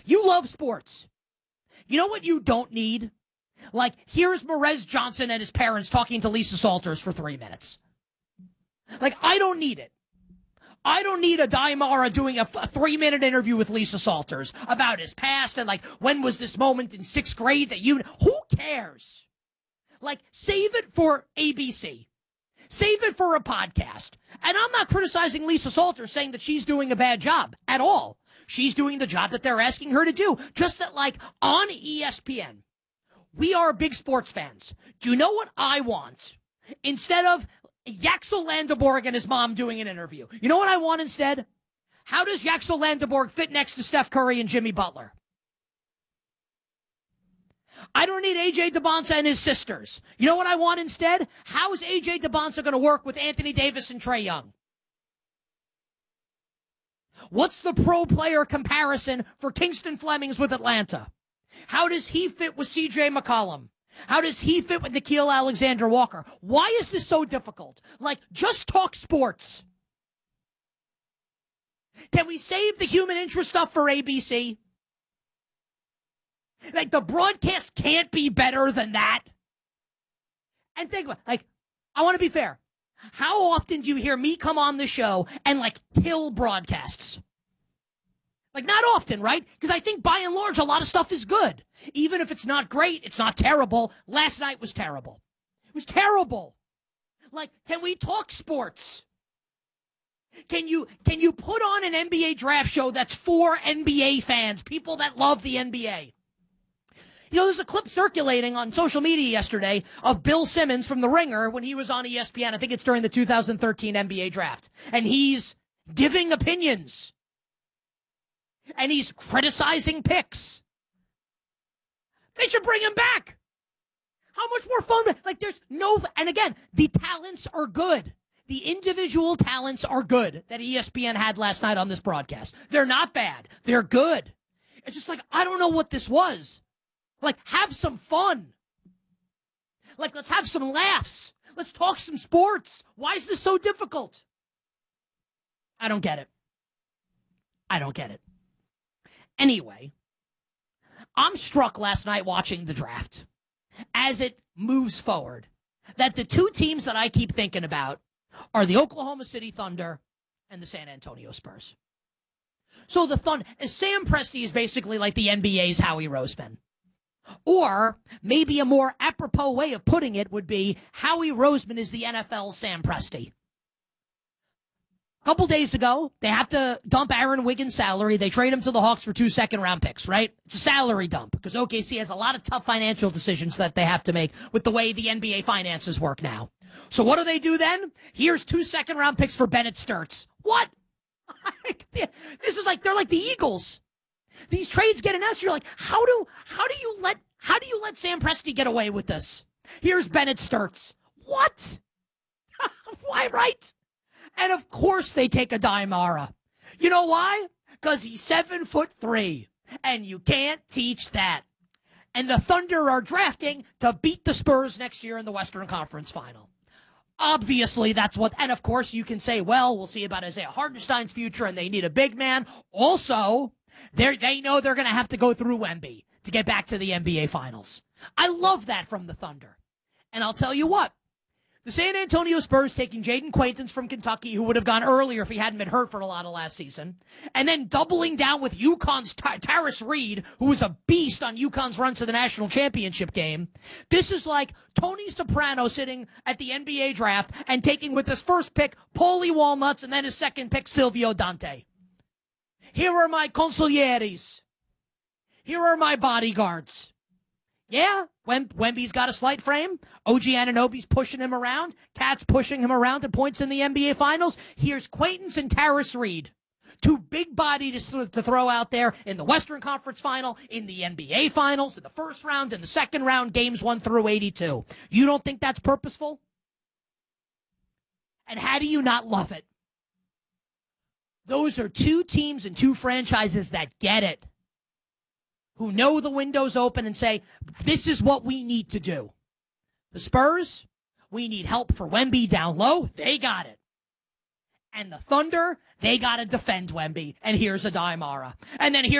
You love sports. You know what you don't need? Like, here's Morez Johnson and his parents talking to Lisa Salters for 3 minutes. Like, I don't need it. I don't need a Daimara doing a 3-minute interview with Lisa Salters about his past and, like, when was this moment in 6th grade that you... Who cares? Like, save it for ABC. Save it for a podcast. And I'm not criticizing Lisa Salters saying that she's doing a bad job at all. She's doing the job that they're asking her to do. Just that, like, on ESPN, we are big sports fans. Do you know what I want? Instead of Yaxel Landeborg and his mom doing an interview, you know what I want instead? How does Yaxel Landeborg fit next to Steph Curry and Jimmy Butler? I don't need AJ DeBonsa and his sisters. You know what I want instead? How is AJ DeBonsa going to work with Anthony Davis and Trae Young? What's the pro player comparison for Kingston Flemings with Atlanta? How does he fit with CJ McCollum? How does he fit with Nickeil Alexander-Walker? Why is this so difficult? Like, just talk sports. Can we save the human interest stuff for ABC? Like, the broadcast can't be better than that. And think about it, like, I want to be fair. How often do you hear me come on the show and, like, kill broadcasts? Like, not often, right? Because I think, by and large, a lot of stuff is good. Even if it's not great, it's not terrible. Last night was terrible. It was terrible. Like, can we talk sports? Can you put on an NBA draft show that's for NBA fans, people that love the NBA? You know, there's a clip circulating on social media yesterday of Bill Simmons from The Ringer when he was on ESPN. I think it's during the 2013 NBA draft. And he's giving opinions. And he's criticizing picks. They should bring him back. How much more fun? Like, there's no... And again, the talents are good. The individual talents are good that ESPN had last night on this broadcast. They're not bad. They're good. It's just like, I don't know what this was. Like, have some fun. Like, let's have some laughs. Let's talk some sports. Why is this so difficult? I don't get it. I don't get it. Anyway, I'm struck last night watching the draft as it moves forward that the two teams that I keep thinking about are the Oklahoma City Thunder and the San Antonio Spurs. So the Thunder, Sam Presti is basically like the NBA's Howie Roseman. Or maybe a more apropos way of putting it would be Howie Roseman is the NFL's Sam Presti. A couple days ago, they have to dump Aaron Wiggins' salary. They trade him to the Hawks for 2 second-round picks, right? It's a salary dump because OKC has a lot of tough financial decisions that they have to make with the way the NBA finances work now. So what do they do then? Here's 2 second-round picks for Bennett Sturts. What? This is like, they're like the Eagles. These trades get announced. You're like, how do you let Sam Presti get away with this? Here's Bennett Sturts. What? Why, right? And of course they take a Daimara. You know why? Because he's 7'3", and you can't teach that. And the Thunder are drafting to beat the Spurs next year in the Western Conference Final. Obviously, that's what, and of course you can say, well, we'll see about Isaiah Hartenstein's future, and they need a big man. Also, they know they're going to have to go through Wemby to get back to the NBA Finals. I love that from the Thunder. And I'll tell you what, the San Antonio Spurs taking Jaden Quaintance from Kentucky, who would have gone earlier if he hadn't been hurt for a lot of last season, and then doubling down with UConn's Tarris Reed, who was a beast on UConn's run to the national championship game. This is like Tony Soprano sitting at the NBA draft and taking with his first pick Paulie Walnuts and then his second pick Silvio Dante. Here are my consiglieres. Here are my bodyguards. Yeah, Wemby's got a slight frame. OG Anunoby's pushing him around. Cat's pushing him around to points in the NBA Finals. Here's Quaintance and Tarris Reed. Two big bodies to throw out there in the Western Conference Final, in the NBA Finals, in the first round, in the second round, games 1 through 82. You don't think that's purposeful? And how do you not love it? Those are two teams and two franchises that get it, who know the window's open and say, this is what we need to do. The Spurs, we need help for Wemby down low. They got it. And the Thunder, they got to defend Wemby. And here's a Daimara. And then